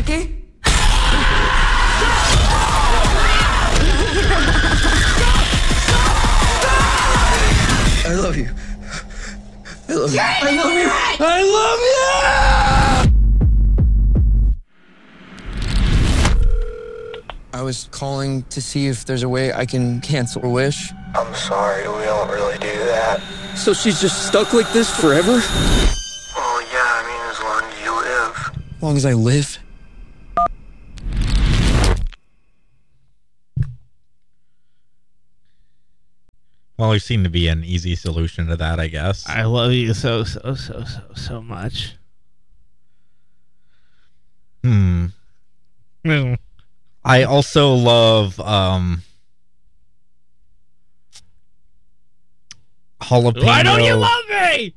Mickey? I love you. I love you. I love you. I love you! I was calling to see if there's a way I can cancel a wish. I'm sorry, we don't really do that. So she's just stuck like this forever? Well, yeah, I mean, as long as you live. As long as I live? Well, there seemed to be an easy solution to that, I guess. I love you so much. I also love jalapeno. Why don't you love me?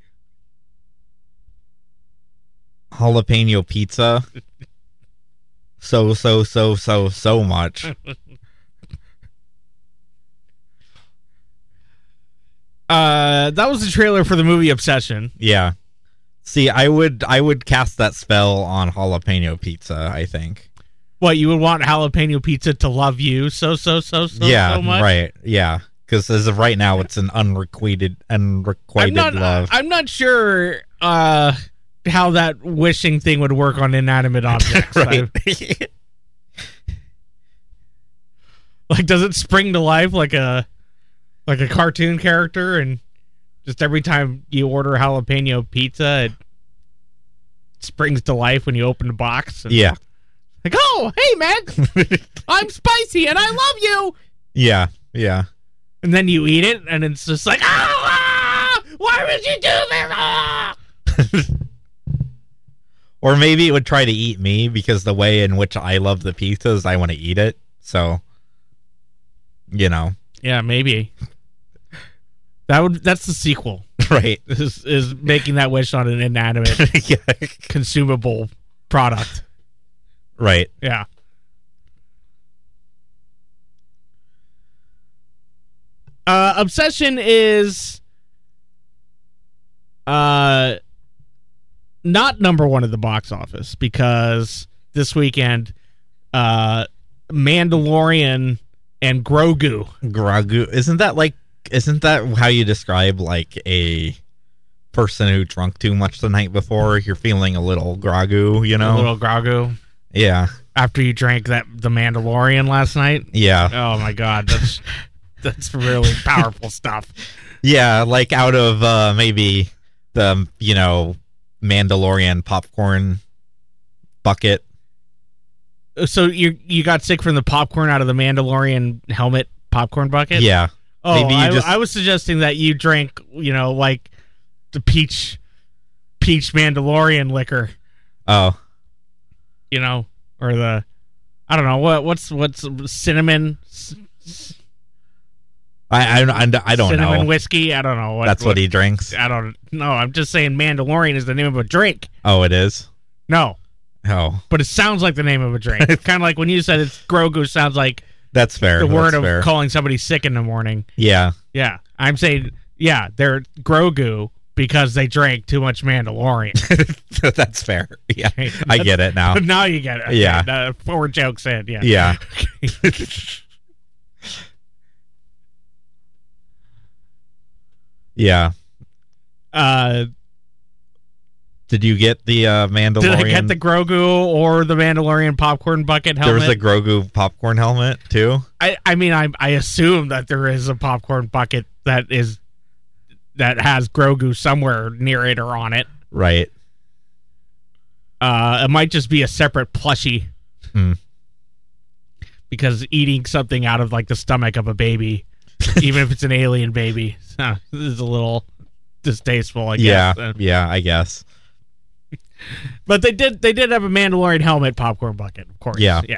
Jalapeno pizza. So much. That was the trailer for the movie Obsession. Yeah. See, I would cast that spell on jalapeno pizza, I think. What, you would want jalapeno pizza to love you so much? Right. Yeah. Because as of right now, it's an unrequited love. I'm not sure how that wishing thing would work on inanimate objects. Right. Like, does it spring to life like a cartoon character, and just every time you order jalapeno pizza, it springs to life when you open the box? Yeah. Like, oh, hey, man, I'm spicy and I love you. Yeah. Yeah. And then you eat it, and it's just like, why would you do this? Or maybe it would try to eat me because the way in which I love the pizza is I want to eat it. So, you know. Yeah, maybe. That's the sequel. Right. Is making that wish on an inanimate, yeah. consumable product. Right. Yeah. Obsession is not number one at the box office because this weekend Mandalorian and Grogu. Isn't that how you describe like a person who drunk too much the night before? You're feeling a little groggy, you know? A little Grogu. Yeah. After you drank the Mandalorian last night? Yeah. Oh my god, that's really powerful stuff. Yeah, like out of maybe the, Mandalorian popcorn bucket. So you got sick from the popcorn out of the Mandalorian helmet popcorn bucket? Yeah. Oh, maybe I was suggesting that you drank, like the peach Mandalorian liquor. Oh. Or the, I don't know, what's cinnamon? I don't know. Cinnamon whiskey? I don't know. That's what he drinks? I don't know. I'm just saying Mandalorian is the name of a drink. Oh, it is? No. Oh. But it sounds like the name of a drink. Kind of like when you said it's Grogu sounds like that's fair. The word of fair. Calling somebody sick in the morning. Yeah. Yeah. I'm saying, yeah, they're Grogu because they drank too much Mandalorian. That's fair. Yeah. I get it now. Now you get it. Okay. Yeah. 4 jokes in. Yeah. Yeah. Yeah. Did you get the Mandalorian? Did I get the Grogu or the Mandalorian popcorn bucket helmet? There was a Grogu popcorn helmet too. I mean, I assume that there is a popcorn bucket that has Grogu somewhere near it or on it. Right. It might just be a separate plushie. Because eating something out of like the stomach of a baby, even if it's an alien baby, is a little distasteful, I guess. Yeah, I guess. But they did have a Mandalorian helmet popcorn bucket, of course. Yeah.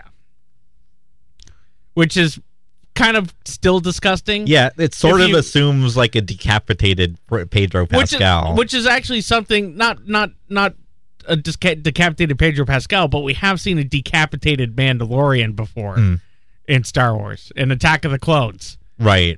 Which is kind of still disgusting. Yeah, it sort of assumes like a decapitated Pedro Pascal. Which is actually something, not a decapitated Pedro Pascal, but we have seen a decapitated Mandalorian before in Star Wars, in Attack of the Clones. Right.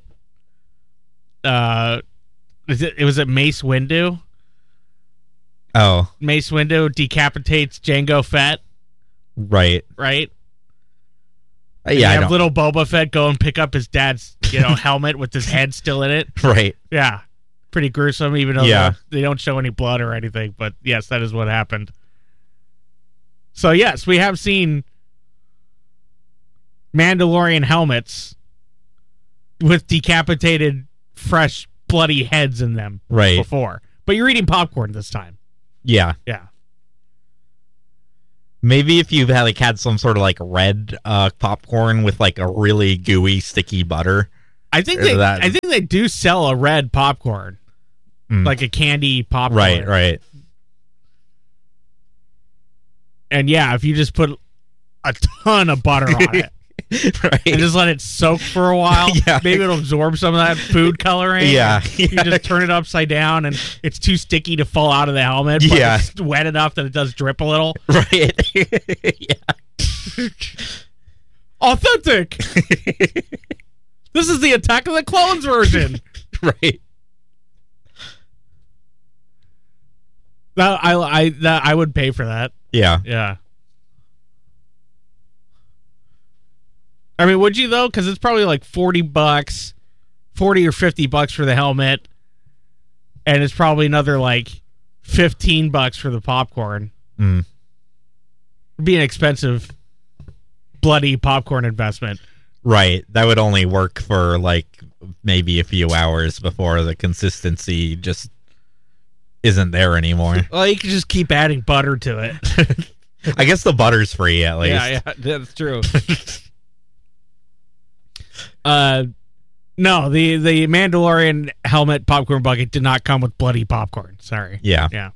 Was it Mace Windu? Oh. Mace Windu decapitates Jango Fett Right. right? Yeah, You I have don't. little Boba Fett go and pick up his dad's, helmet with his head still in it. Right. Yeah. Pretty gruesome, even though Yeah. they don't show any blood or anything. But yes, that is what happened. So yes, we have seen Mandalorian helmets with decapitated, fresh, bloody heads in them Right. before. But you're eating popcorn this time. Yeah. Yeah. Maybe if you've had some sort of like red popcorn with like a really gooey, sticky butter. I think Or that- they do sell a red popcorn. Like a candy popcorn. Right, right. And yeah, if you just put a ton of butter on it Right. and just let it soak for a while, Yeah. maybe it'll absorb some of that food coloring. Yeah. You just turn it upside down and it's too sticky to fall out of the helmet, but Yeah. it's wet enough that it does drip a little. Right. Yeah. Authentic! This is the Attack of the Clones version. Right. I would pay for that. Yeah. Yeah. I mean, would you though? Because it's probably like $40, $40 or $50 for the helmet, and it's probably another like $15 for the popcorn. Mm. It'd be an expensive, bloody popcorn investment. Right. That would only work for like maybe a few hours before the consistency just isn't there anymore. Well, you could just keep adding butter to it. I guess the butter's free at least. Yeah, that's true. No, the Mandalorian helmet popcorn bucket did not come with bloody popcorn. Sorry. Yeah. Yeah.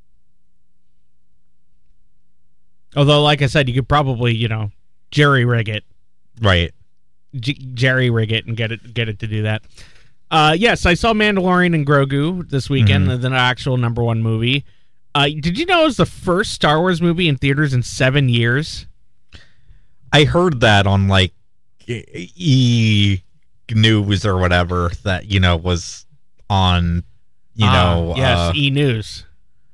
Although, like I said, you could probably, jerry rig it. Right. Jerry rig it and get it to do that. Yes, I saw Mandalorian and Grogu this weekend, the actual #1 movie. Did you know it was the first Star Wars movie in theaters in 7 years? I heard that on like E News or whatever that was on yes, E News.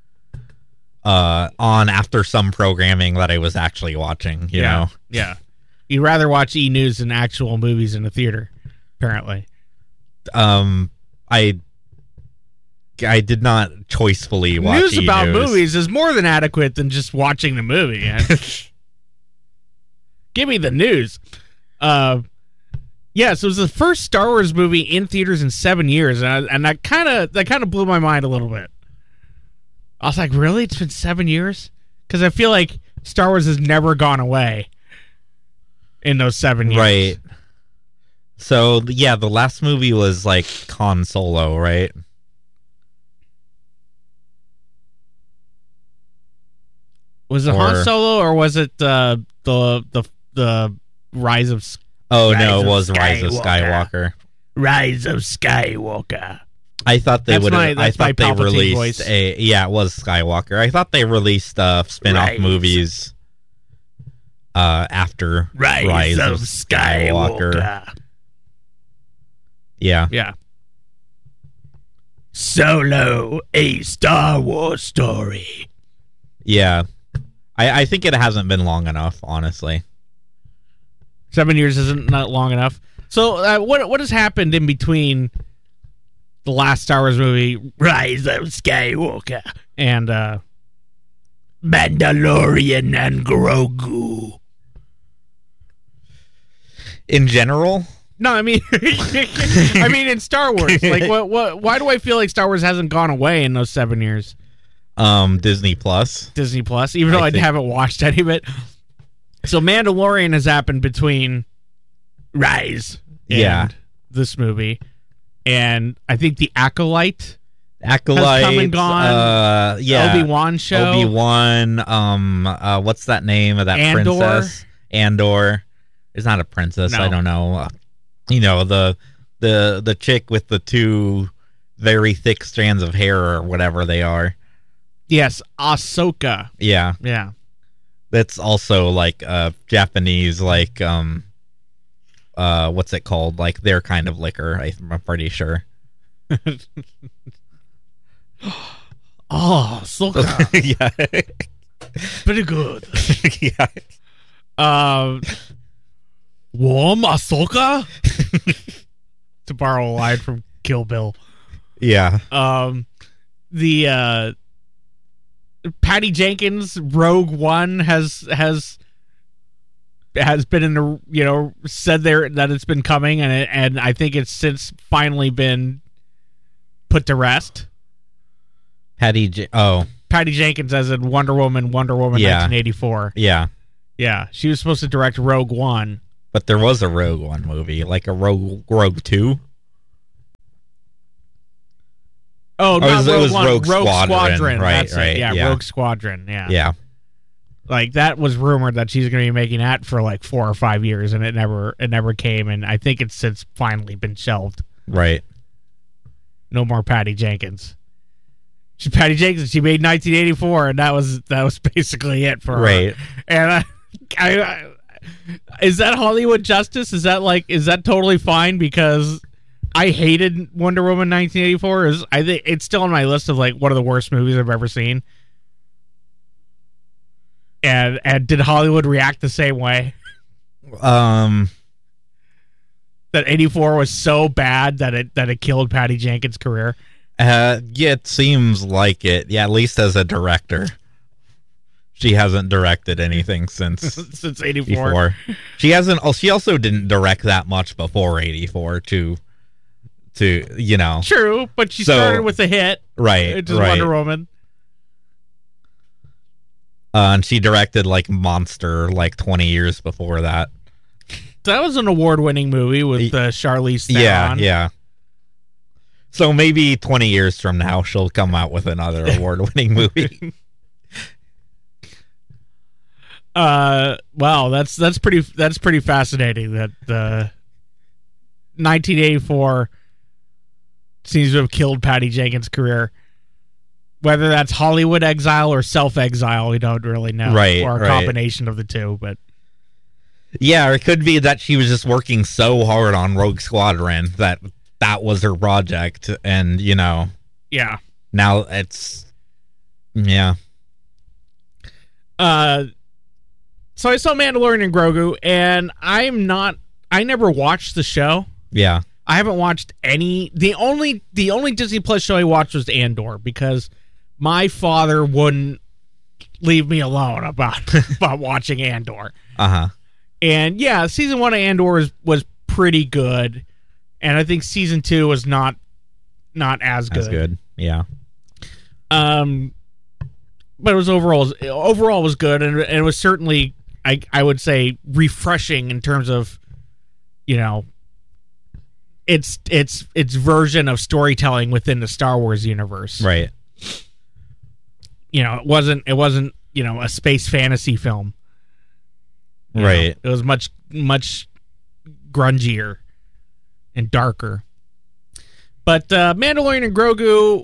On after some programming that I was actually watching, you know. Yeah. You'd rather watch E News than actual movies in a theater, apparently. I did not choicefully watch News about E-News. movies is more than adequate than just watching the movie. Give me the news. So it was the first Star Wars movie in theaters in 7 years, and that kind of blew my mind a little bit. I was like, really? It's been 7 years? Because I feel like Star Wars has never gone away in those 7 years. Right. So, yeah, the last movie was like Han Solo, right? Was it Han Solo or was it the Rise of Oh, Rise no, it of was Rise of Skywalker. Skywalker. Rise of Skywalker? I thought they That's would. my- I that's my thought they Palpatine released voice. Yeah, it was Skywalker. I thought they released spin-off Rise. movies after Rise of Skywalker. Yeah. Yeah. Solo, a Star Wars story. Yeah. I think it hasn't been long enough, honestly. 7 years isn't not long enough. So what has happened in between the last Star Wars movie, Rise of Skywalker, and Mandalorian and Grogu? In general, No, I mean, in Star Wars. Like, what? Why do I feel like Star Wars hasn't gone away in those 7 years? Disney Plus. Disney Plus, even though I haven't watched any of it. So Mandalorian has happened between Rise and this movie, and I think the Acolyte has come and gone. Obi-Wan show. Obi-Wan. What's that name of that Andor? princess? Andor. It's not a princess. No. I don't know. The chick with the two very thick strands of hair or whatever they are. Yes, Ahsoka. Yeah. Yeah. That's also like Japanese, like what's it called? Like their kind of liquor. I'm pretty sure. Oh, Ahsoka. Yeah. Pretty good. Yeah. Warm Ahsoka? To borrow a line from Kill Bill. Yeah. The Patty Jenkins Rogue One has been in the said there that it's been coming, and I think it's since finally been put to rest. Patty Jenkins as in Wonder Woman 1984. Yeah. Yeah, she was supposed to direct Rogue One. But there was a Rogue One movie, like a Rogue 2. Oh, not it Rogue was One, Rogue Squadron. Right, That's right. it. Yeah, Rogue Squadron. Yeah. Yeah. Like that was rumored that she's going to be making that for like 4 or 5 years, and it never came. And I think it's since finally been shelved. Right. No more Patty Jenkins. Patty Jenkins. She made 1984, and that was basically it for her. Right. And I is that Hollywood justice? Is that totally fine? Because I hated Wonder Woman 1984. I think it's still on my list of like one of the worst movies I've ever seen. And did Hollywood react the same way? That That 84 was so bad that it killed Patty Jenkins' career. Yeah, it seems like it. Yeah, at least as a director. She hasn't directed anything since 84. She hasn't. She also didn't direct that much before 84. To True, but she started with a hit, right? Which is Wonder Woman. And she directed like Monster like 20 years before that. That was an award-winning movie with Charlize Theron. Yeah. So maybe 20 years from now she'll come out with another award-winning movie. Wow, that's pretty fascinating that 1984 seems to have killed Patty Jenkins' career. Whether that's Hollywood exile or self-exile, we don't really know. Right, or a combination of the two, but yeah, or it could be that she was just working so hard on Rogue Squadron that was her project, and yeah. Now it's yeah. So I saw Mandalorian and Grogu, and I never watched the show. Yeah. I haven't watched any. The only Disney Plus show I watched was Andor, because my father wouldn't leave me alone about watching Andor. Uh-huh. And yeah, season 1 of Andor was pretty good, and I think season 2 was not as good. As good. Yeah. But it was overall was good, and it was certainly I would say refreshing in terms of its version of storytelling within the Star Wars universe. Right. It wasn't a space fantasy film. Right. It was much grungier and darker. But Mandalorian and Grogu,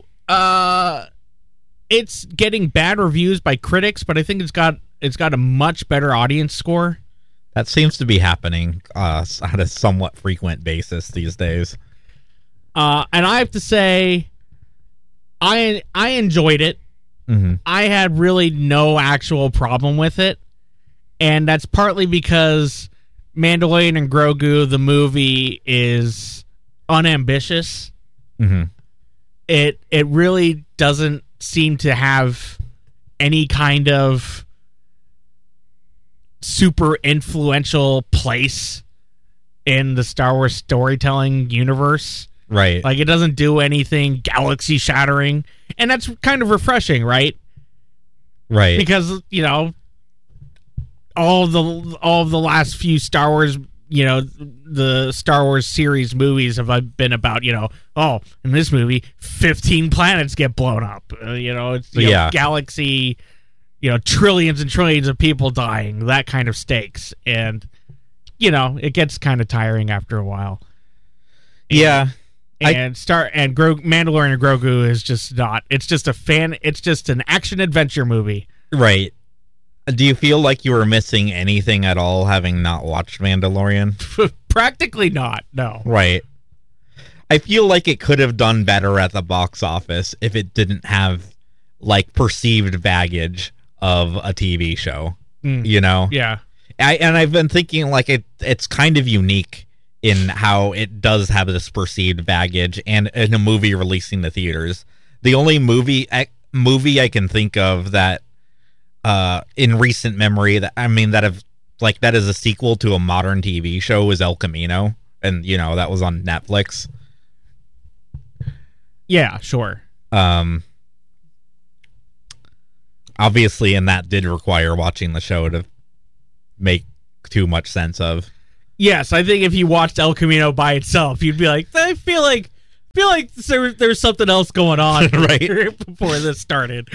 it's getting bad reviews by critics, but I think it's got a much better audience score. That seems to be happening on a somewhat frequent basis these days. And I have to say, I enjoyed it. Mm-hmm. I had really no actual problem with it. And that's partly because Mandalorian and Grogu, the movie, is unambitious. Mm-hmm. It really doesn't seem to have any kind of super influential place in the Star Wars storytelling universe. Right. Like, it doesn't do anything galaxy shattering, and that's kind of refreshing, right? Right. Because, all of the last few Star Wars, the Star Wars series movies have been about, in this movie 15 planets get blown up. It's galaxy, trillions and trillions of people dying, that kind of stakes. And it gets kind of tiring after a while. Yeah. Mandalorian and Grogu is just not. It's just an action adventure movie. Right. Do you feel like you were missing anything at all having not watched Mandalorian? Practically not, no. Right. I feel like it could have done better at the box office if it didn't have like perceived baggage of a TV show. Yeah. I've been thinking like it's kind of unique in how it does have this perceived baggage, and in a movie releasing to theaters. The only movie I can think of that in recent memory that is a sequel to a modern TV show is El Camino, and that was on Netflix. Yeah, sure. Obviously, and that did require watching the show to make too much sense of. Yes, I think if you watched El Camino by itself, you'd be like, I feel like there's something else going on right before this started.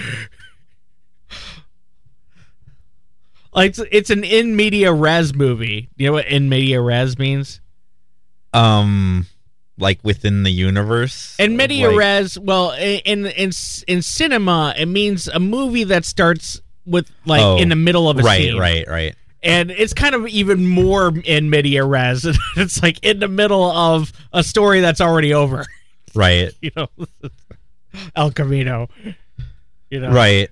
Like it's an in media res movie. You know what in media res means? Like within the universe. In media res, well, in cinema, it means a movie that starts with in the middle of a scene. Right. And it's kind of even more in media res. It's like in the middle of a story that's already over. Right. El Camino. Right.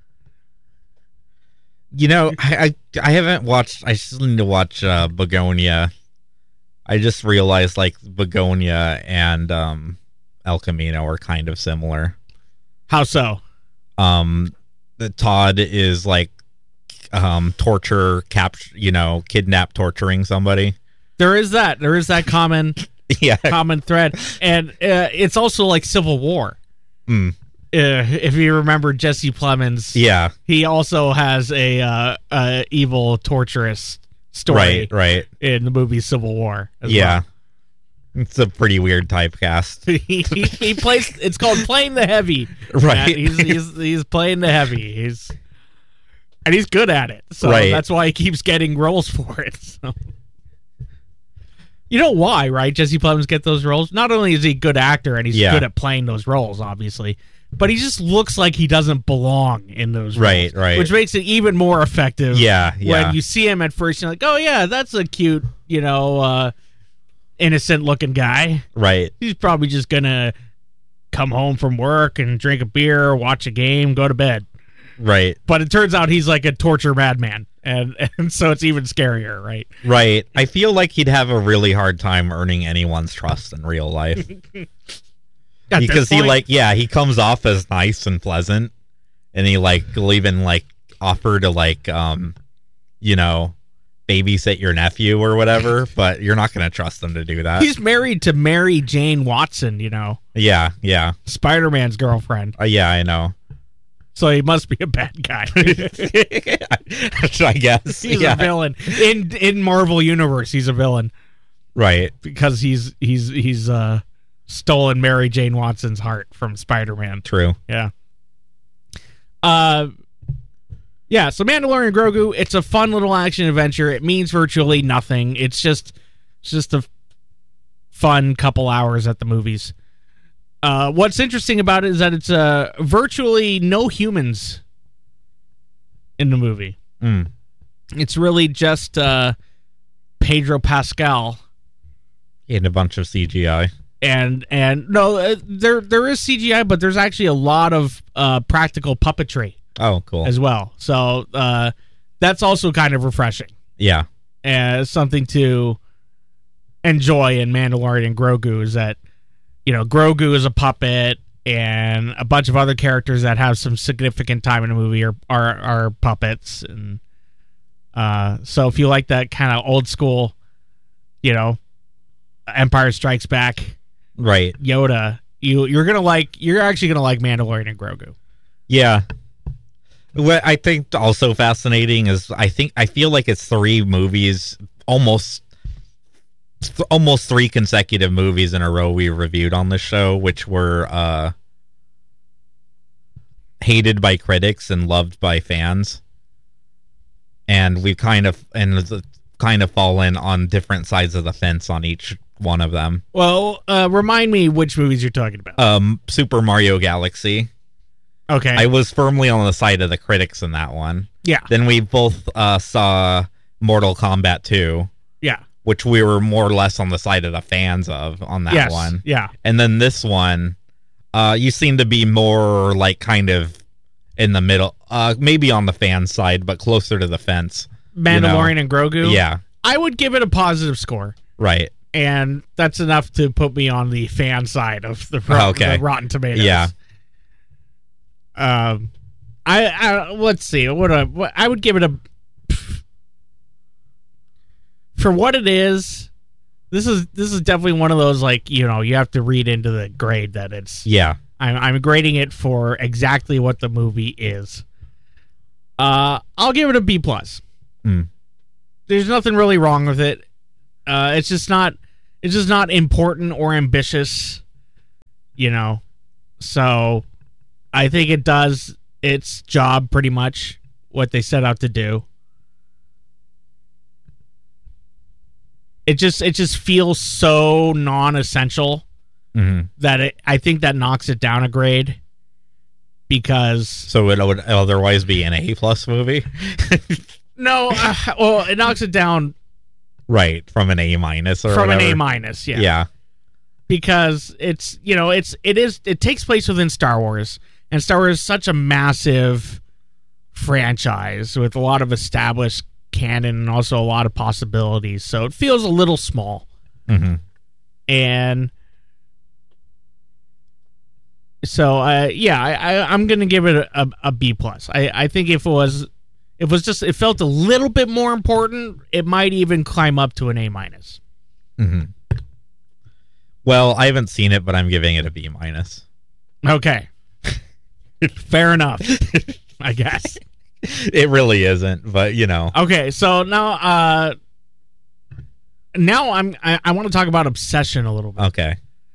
I haven't watched. I still need to watch Begonia. I just realized Begonia and El Camino are kind of similar. How so? The Todd is torture, kidnap, torturing somebody. There is that common common thread, and it's also like Civil War. If you remember Jesse Plemons, he also has a evil torturous story, right, in the movie Civil War. Well. It's a pretty weird typecast. he plays. It's called playing the heavy. Right, he's playing the heavy. And he's good at it, so that's why he keeps getting roles for it. So. You know why, right? Jesse Plemons get those roles. Not only is he a good actor and he's good at playing those roles, obviously, but he just looks like he doesn't belong in those roles. Right. Which makes it even more effective. Yeah. When you see him at first, you're like, oh yeah, that's a cute, innocent-looking guy. Right. He's probably just gonna come home from work and drink a beer, watch a game, go to bed. Right. But it turns out he's like a torture madman, and so it's even scarier, right? Right. I feel like he'd have a really hard time earning anyone's trust in real life. Because he comes off as nice and pleasant, and he will even offer to babysit your nephew or whatever, but you're not going to trust him to do that. He's married to Mary Jane Watson, Yeah. Spider-Man's girlfriend. Yeah, I know. So he must be a bad guy. I guess. He's a villain. In Marvel Universe, he's a villain. Right. Because he's stolen Mary Jane Watson's heart from Spider-Man. True. Yeah. So Mandalorian Grogu, it's a fun little action adventure. It means virtually nothing. It's just a fun couple hours at the movies. What's interesting about it is that it's virtually no humans in the movie. It's really just Pedro Pascal and a bunch of CGI. And no, there is CGI, but there's actually a lot of practical puppetry. Oh, cool. As well. So that's also kind of refreshing. Yeah. Something to enjoy in Mandalorian Grogu is that Grogu is a puppet, and a bunch of other characters that have some significant time in the movie are puppets. And so if you like that kind of old school, Empire Strikes Back, right, Yoda, you're actually gonna like Mandalorian and Grogu. Yeah. What I think also fascinating is I feel like it's 3 movies, almost 3 consecutive movies in a row we reviewed on this show, which were hated by critics and loved by fans, and we've kind of fallen on different sides of the fence on each one of them. Well, remind me which movies you're talking about. Super Mario Galaxy. Okay. I was firmly on the side of the critics in that one. Yeah. Then we both saw Mortal Kombat 2. Yeah. Which we were more or less on the side of the fans of on that one. Yeah. And then this one, you seem to be more kind of in the middle, maybe on the fan side, but closer to the fence. Mandalorian and Grogu. Yeah. I would give it a positive score. Right. And that's enough to put me on the fan side of the Rotten Tomatoes. Yeah. I let's see. What I would give it a for what it is. This is definitely one of those, like, you know, you have to read into the grade that it's. Yeah. I'm grading it for exactly what the movie is. I'll give it a B+. There's nothing really wrong with it. It's just not important or ambitious, you know. So I think it does its job pretty much, what they set out to do. It just feels so non-essential that I think that knocks it down a grade, because So it would otherwise be an A+ movie? no, well, it knocks it down Right, from an A- or from whatever. an A-, yeah. Yeah. Because it's, you know, it takes place within Star Wars, and Star Wars is such a massive franchise with a lot of established canon and also a lot of possibilities, so it feels a little small. And so I'm gonna give it a B+. I think if it felt a little bit more important, it might even climb up to an A-. Well, I haven't seen it, but I'm giving it a B-. Okay. Fair enough, I guess. It really isn't, but you know. Okay, so now I want to talk about Obsession a little bit. Okay.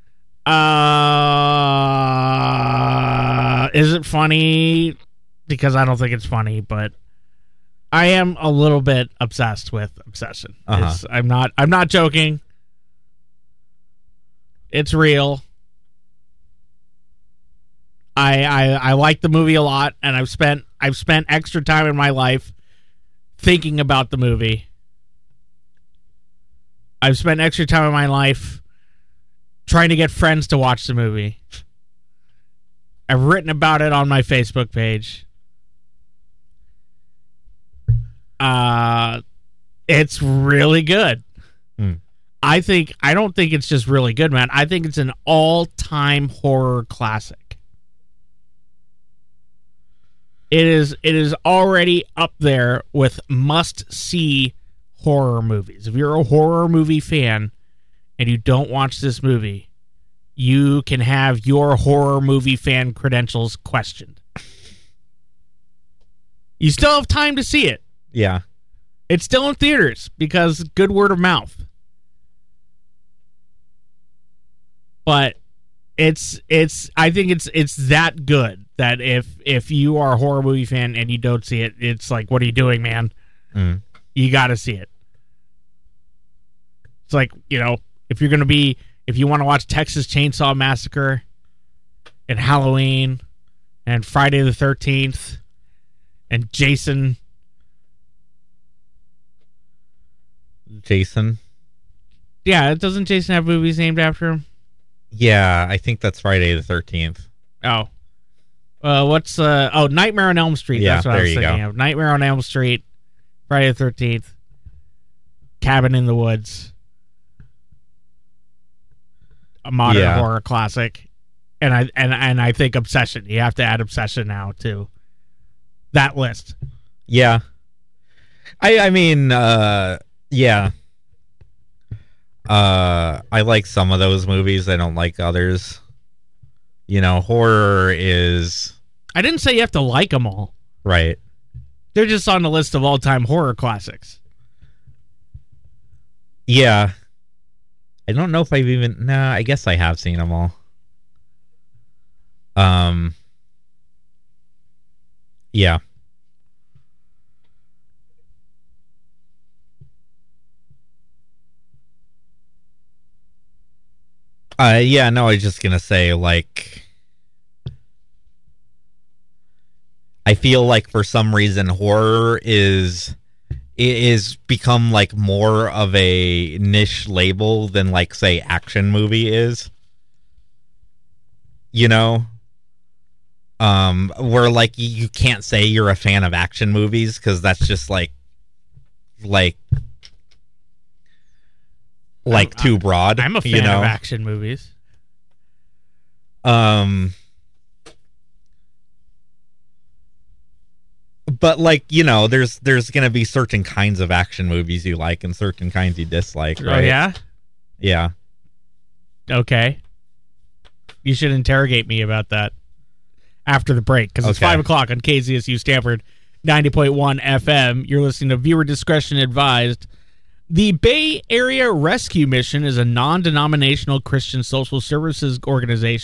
Is it funny? Because I don't think it's funny, but I am a little bit obsessed with Obsession. I'm not joking. It's real. I like the movie a lot, and I've spent extra time in my life thinking about the movie. I've spent extra time in my life trying to get friends to watch the movie. I've written about it on my Facebook page. It's really good. I don't think it's just really good, man. I think it's an all-time horror classic. It is already up there with must-see horror movies. If you're a horror movie fan and you don't watch this movie, you can have your horror movie fan credentials questioned. You still have time to see it. Yeah. It's still in theaters because good word of mouth. But I think it's that good that if you are a horror movie fan and you don't see it, it's like, what are you doing, man? You got to see it. It's like, you know, if you want to watch Texas Chainsaw Massacre and Halloween and Friday the 13th and Jason. Yeah, doesn't Jason have movies named after him? Yeah, I think that's Friday the 13th. Oh. What's Nightmare on Elm Street. Yeah, that's what I was thinking of. Nightmare on Elm Street, Friday the 13th, Cabin in the Woods, a modern horror classic, and I think Obsession. You have to add Obsession now to that list. Yeah, I mean, yeah. I like some of those movies. I don't like others. You know, horror is... I didn't say you have to like them all. Right. They're just on the list of all-time horror classics. Yeah. I don't know if I've even... Nah, I guess I have seen them all. Yeah. Yeah, no, I was just gonna say, like, I feel like for some reason horror is become like more of a niche label than, like, say, action movie is. You know? Where, like, you can't say you're a fan of action movies because that's just, like, like too broad. I'm a fan of action movies. But like, you know, there's going to be certain kinds of action movies you like and certain kinds you dislike, right? Oh, yeah? Yeah. Okay. You should interrogate me about that after the break, because it's 5 o'clock on KZSU Stanford 90.1 FM. You're listening to Viewer Discretion Advised. The Bay Area Rescue Mission is a non-denominational Christian social services organization